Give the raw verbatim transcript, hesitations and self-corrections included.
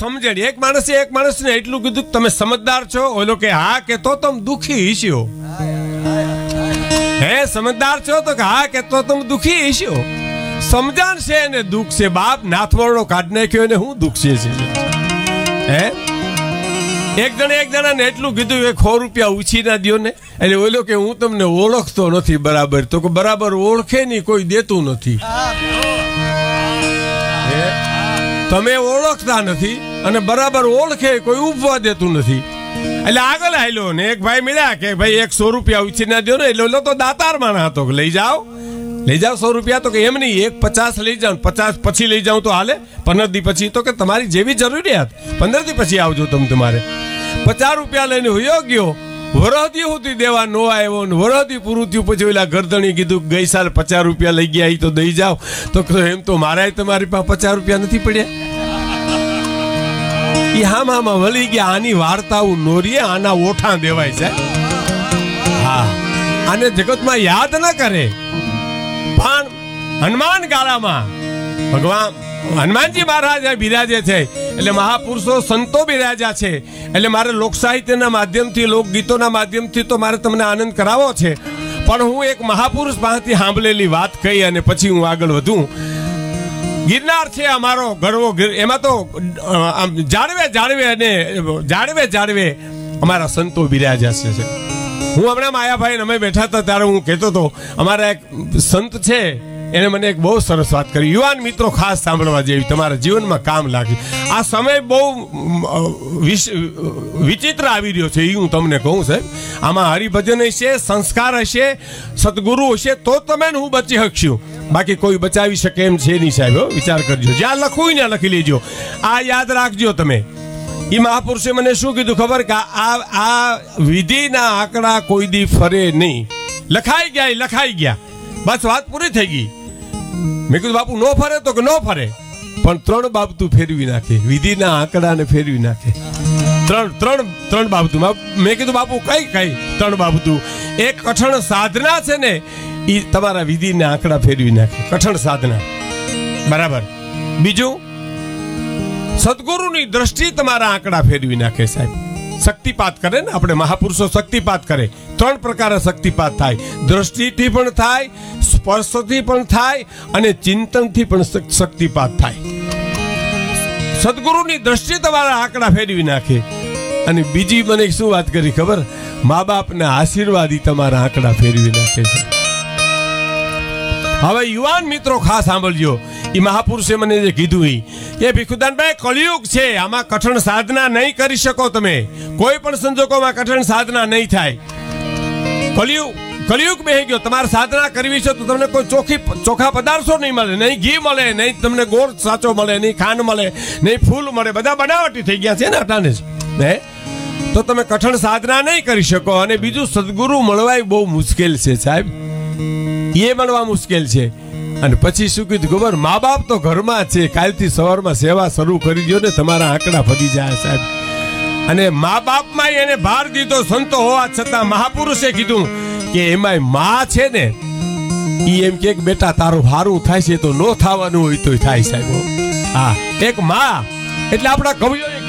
સમજણ. એક માણસે એક માણસને એટલું કીધું કે તમે સમજદાર છો? ઓલો કે હા, કે તો તમે દુખી હશો. હે સમજદાર છો? તો કે હા, કે તો તમે દુખી હશો. સમજણ છે ને દુઃખ છે. બાપ નાથવરડો કાઢ નાખ્યો ને હું દુઃખ છે. હે એક જણે એક જણાને એટલું કીધું કે સો રૂપિયા ઉછી ના દ્યો ને. એટલે ઓલો કે હું તમને ઓળખતો નથી બરાબર. તો કે બરાબર ઓળખે નહીં કોઈ દેતું નથી. તમે ઓળખતા નથી અને બરાબર ઓળખે કોઈ ઉપવા દેતું નથી. એટલે આગળ હાલ્યો ને એક ભાઈ મળ્યા કે ભાઈ એક સો રૂપિયા ઉછી ના દ્યો ને. એટલે ઓલો તો દાતાર માણસ હતો કે લઈ જાઓ લઈ જાઓ સો રૂપિયા. તો કે એમ નહીં, એક પચાસ લઈ જાઓ, પચાસ પછી લઈ જાઉં તો હાલે? પંદર દી પછી? તો કે તમારી જેવી જરૂરિયાત, પંદર દી પછી આવજો તમે. તમારે પચાસ રૂપિયા લઈને હોયો ગયો. વરહદી સુધી દેવા નો આવ્યો ને વરહદી પૂરું થયું પછી ઓલા ગરદણી કીધું ગઈ સાલ પચાસ રૂપિયા લઈ ગયા, એ તો દઈ જાઓ. તો એમ તો મારા તમારી પાસે પચાસ રૂપિયા નથી પડ્યા. એ હામ હામાં વળી ગયા. આની વાર્તાઓ નોરીએ, આના ઓઠા દેવાય છે. હા, આને જગતમાં યાદ ન કરે. પણ હનુમાન ગાળામાં ભગવાન હનુમાનજી મહારાજ બિરાજે છે. એટલે મહાપુરુષો સંતો બિરાજ્યા છે. એટલે મારે લોક સાહિત્યના માધ્યમથી, લોકગીતોના માધ્યમથી તો મારે તમને આનંદ કરાવો છે. પણ હું એક મહાપુરુષ પાસેથી સાંભળેલી વાત કહી અને પછી હું આગળ વધું. ગિરનાર છે અમારો ગરવો. એમાં તો જાળવે જાળવે અને જાળવે જાળવે અમારા સંતો બિરાજ્યા છે. હું હમણાં માયાભાઈ અમે બેઠા હતા ત્યારે હું કહેતો હતો, અમારા એક સંત છે એને મને એક બહુ સરસ વાત કરી. યુવાન મિત્રો ખાસ સાંભળવા જેવી, તમારા જીવનમાં કામ લાગે. આ સમય બહુ વિચિત્ર આવી રહ્યો છે એ હું તમને કહું સાહેબ. આમાં હરિભજન હશે, સંસ્કાર હશે, સદગુરુ હશે તો તમે હું બચી શકશું. બાકી કોઈ બચાવી શકે એમ છે નહીં સાહેબ. વિચાર કરજો. જ્યાં લખવું ત્યાં લખી લેજો. આ યાદ રાખજો તમે. એ મહાપુરુષે મને શું કીધું ખબર? કે આ આ વિધિના આંકડા કોઈ દી ફરે નહીં. લખાઈ ગયા લખાઈ ગયા, બસ વાત પૂરી થઈ ગઈ. મેં કીધું બાપુ નો ફરે? તો કે નો ફરે, પણ ત્રણ બાબતું ફેરવી નાખે. વિધિના આંકડાને ફેરવી નાખે. ત્રણ ત્રણ ત્રણ બાબતું. મેં કીધું બાપુ કઈ કઈ ત્રણ બાબતું? એક કઠણ સાધના છે ને એ તમારા વિધિના આંકડા ફેરવી નાખે. કઠણ સાધના, બરાબર. બીજું, સદગુરુની દ્રષ્ટિ તમારા આંકડા ફેરવી નાખે સાહેબ. શક્તિપાત કરે ને આપણે મહાપુરુષો, શક્તિપાત કરે. ત્રણ પ્રકારે શક્તિપાત થાય. દ્રષ્ટિથી પણ થાય, સ્પર્શથી પણ થાય અને ચિંતનથી પણ શક્તિપાત થાય. સદગુરુની દ્રષ્ટિ તમારા આંકડા ફેરવી નાખે. અને બીજી મને શું વાત કરી ખબર? મા બાપના આશીર્વાદ તમારા આંકડા ફેરવી નાખે છે. હવે યુવાન મિત્રો ખાસ સાંભળજો. એ મહાપુરુષે મને જે કીધું એ ભીખુદાનભાઈ, કળિયુગ છે, આમાં કઠણ સાધના નહીં કરી શકો તમે. કોઈ પણ સંજોગોમાં કઠણ સાધના નહીં થાય. કળિયુગ કળિયુગ બેહી ગયો. તમારે સાધના કરવી છે તો તમને કોઈ ચોખ્ખી ચોખ્ખા પદાર્થો નહીં મળે, નહીં ઘી મળે, નહીં તમને ગોળ સાચો મળે, નહીં ખાંડ મળે, નહીં ફૂલ મળે. બધા બનાવટી થઈ ગયા છે ને અટાણે જ. તો તમે કઠણ સાધના નહીં કરી શકો. અને બીજું, સદગુરુ મળવાય બહુ મુશ્કેલ છે સાહેબ. એ મળવા મુશ્કેલ છે. અને પછી શું કીધું ખબર? મા બાપ તો ઘરમાં છે. કાલથી સવારમાં સેવા શરૂ કરી દો ને તમારા આંકડા ફરી જાય સાહેબ. અને મા બાપમાં એને ભાર દીધો સંતો હોવા છતાં. મહાપુરુષે કીધું કે એમાં મા છે ને ઈ એમ કે બેટા તારું હારું થાય છે તો નો થવાનું હોય તો થાય સાહેબ. હા, એક મા એટલે આપણા કવિઓ